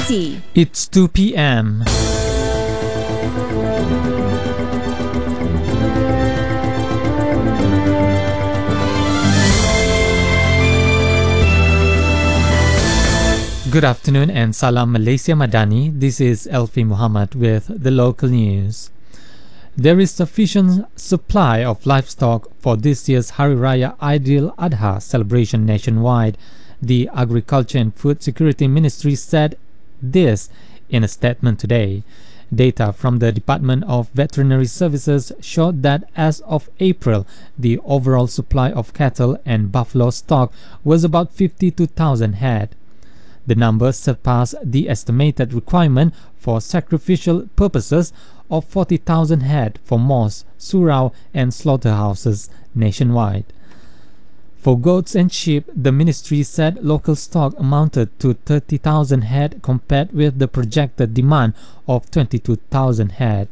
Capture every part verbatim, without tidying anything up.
C. It's two p.m. Good afternoon and Salam Malaysia Madani. This is Elfi Muhammad with the local news. There is sufficient supply of livestock for this year's Hari Raya Aidil Adha celebration nationwide. The Agriculture and Food Security Ministry said this in a statement today. Data from the Department of Veterinary Services showed that as of April, the overall supply of cattle and buffalo stock was about fifty-two thousand head. The number surpassed the estimated requirement for sacrificial purposes of forty thousand head for mosques, surau, and slaughterhouses nationwide. For goats and sheep, the ministry said local stock amounted to thirty thousand head compared with the projected demand of twenty-two thousand head.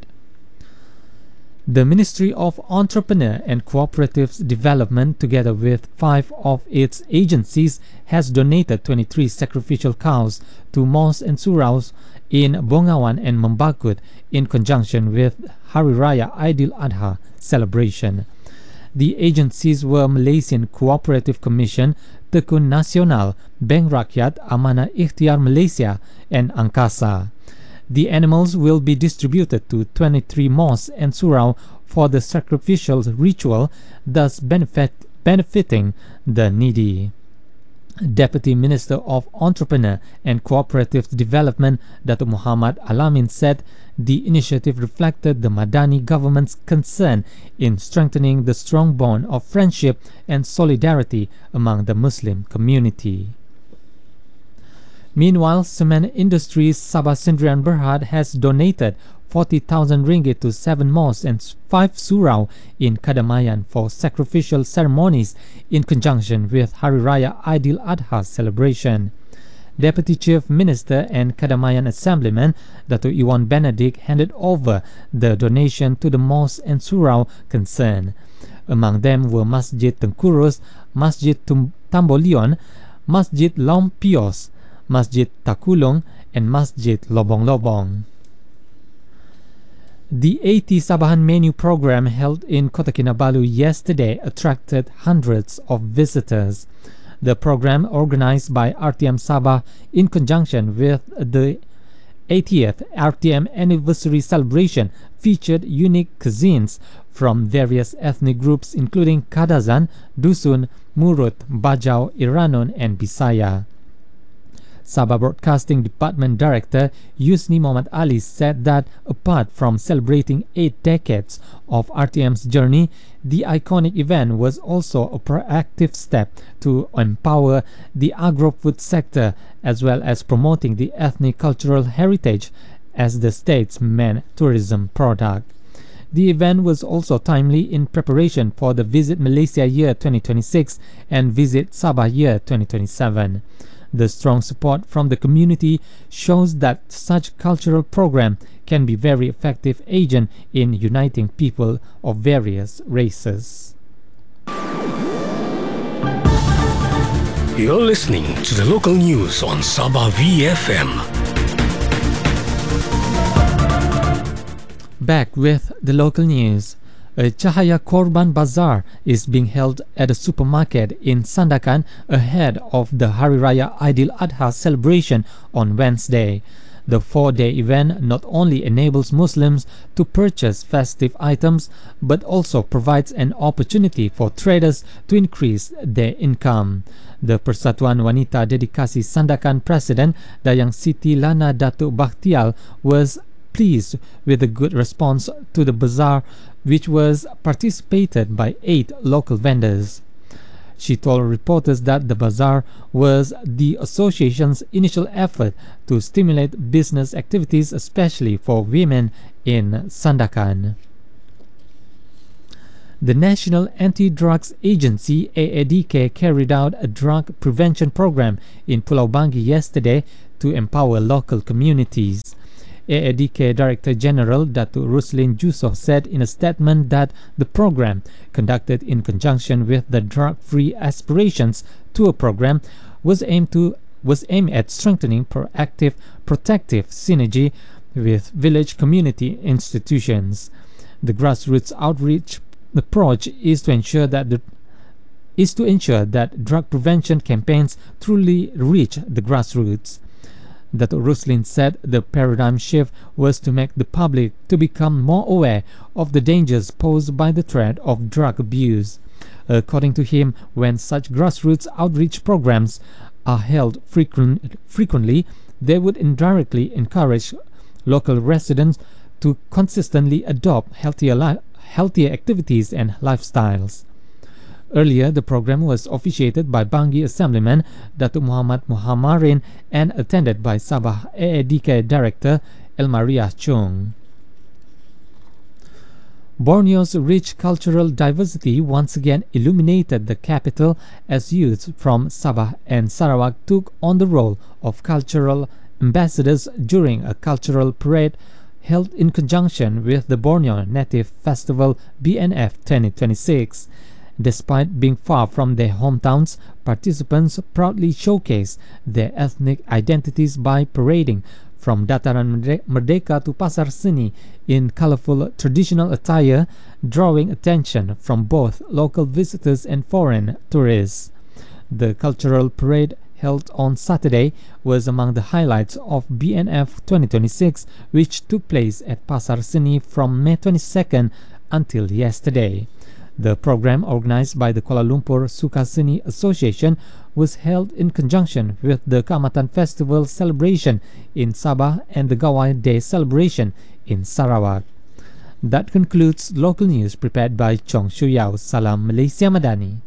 The Ministry of Entrepreneur and Cooperative Development, together with five of its agencies, has donated twenty-three sacrificial cows to mosques and suraus in Bongawan and Membakut in conjunction with Hari Raya Aidil Adha celebration. The agencies were Malaysian Cooperative Commission, Tekun Nasional, Bank Rakyat, Amanah Ikhtiar Malaysia, and Angkasa. The animals will be distributed to twenty-three mosques and surau for the sacrificial ritual, thus benefit, benefiting the needy. Deputy Minister of Entrepreneur and Cooperative Development, Datuk Muhammad Alamin, said the initiative reflected the Madani government's concern in strengthening the strong bond of friendship and solidarity among the Muslim community. Meanwhile, Cement Industries Sabah Sendirian Berhad has donated forty thousand ringgit to seven mosques and five surau in Kadamayan for sacrificial ceremonies in conjunction with Hari Raya Aidil Adha celebration. Deputy Chief Minister and Kadamayan Assemblyman Datuk Iwan Benedict handed over the donation to the mosques and surau concerned. Among them were Masjid Tengkurus, Masjid Tum- Tambolion, Masjid Laum Pios, Masjid Takulung, and Masjid Lobong Lobong. The eighty Sabahan Menu program held in Kota Kinabalu yesterday attracted hundreds of visitors. The program, organized by R T M Sabah in conjunction with the eightieth R T M anniversary celebration, featured unique cuisines from various ethnic groups including Kadazan, Dusun, Murut, Bajau, Iranon, and Bisaya. Sabah Broadcasting Department Director Yusni Muhammad Ali said that apart from celebrating eight decades of R T M's journey, the iconic event was also a proactive step to empower the agro-food sector as well as promoting the ethnic cultural heritage as the state's main tourism product. The event was also timely in preparation for the Visit Malaysia Year twenty twenty-six and Visit Sabah Year twenty twenty-seven. The strong support from the community shows that such cultural program can be very effective agent in uniting people of various races. You're listening to the local news on Sabah V F M. Back with the local news. A Cahaya Korban Bazaar is being held at a supermarket in Sandakan ahead of the Hari Raya Aidil Adha celebration on Wednesday. The four-day event not only enables Muslims to purchase festive items but also provides an opportunity for traders to increase their income. The Persatuan Wanita Dedikasi Sandakan President Dayang Siti Lana Datuk Bakhtial was pleased with the good response to the bazaar, which was participated by eight local vendors. She told reporters that the bazaar was the association's initial effort to stimulate business activities, especially for women in Sandakan. The National Anti-Drugs Agency A A D K carried out a drug prevention program in Pulau Bangi yesterday to empower local communities. A A D K Director General Datuk Ruslin Jusoh said in a statement that the program, conducted in conjunction with the Drug-Free Aspirations Tour program, was aimed to was aimed at strengthening proactive protective synergy with village community institutions. The grassroots outreach approach is to ensure that the is to ensure that drug prevention campaigns truly reach the grassroots. Doctor Ruslin said the paradigm shift was to make the public to become more aware of the dangers posed by the threat of drug abuse. According to him, when such grassroots outreach programs are held frequent, frequently, they would indirectly encourage local residents to consistently adopt healthier, li- healthier activities and lifestyles. Earlier, the program was officiated by Bangi Assemblyman Datuk Muhammad Muhammarin and attended by Sabah A A D K Director Elmaria Chung. Borneo's rich cultural diversity once again illuminated the capital as youths from Sabah and Sarawak took on the role of cultural ambassadors during a cultural parade held in conjunction with the Borneo Native Festival B N F twenty twenty-six. Despite being far from their hometowns, participants proudly showcased their ethnic identities by parading from Dataran Merdeka to Pasar Seni in colorful traditional attire, drawing attention from both local visitors and foreign tourists. The cultural parade held on Saturday was among the highlights of B N F twenty twenty-six, which took place at Pasar Seni from May twenty-second until yesterday. The program, organized by the Kuala Lumpur Sukaseni Association, was held in conjunction with the Kaamatan Festival celebration in Sabah and the Gawai Day celebration in Sarawak. That concludes local news prepared by Chong Shuyao. Salam Malaysia Madani.